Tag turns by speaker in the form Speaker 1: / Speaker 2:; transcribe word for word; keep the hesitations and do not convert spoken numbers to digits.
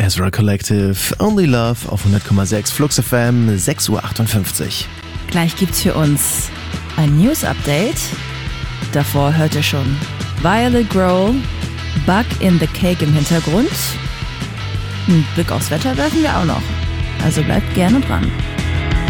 Speaker 1: Ezra Collective, Only Love auf hundert Komma sechs Flux F M, sechs Uhr achtundfünfzig.
Speaker 2: Gleich gibt's für uns ein News-Update. Davor hört ihr schon Violet Grohl, Bug in the Cake im Hintergrund. Einen Blick aufs Wetter werfen wir auch noch. Also bleibt gerne dran.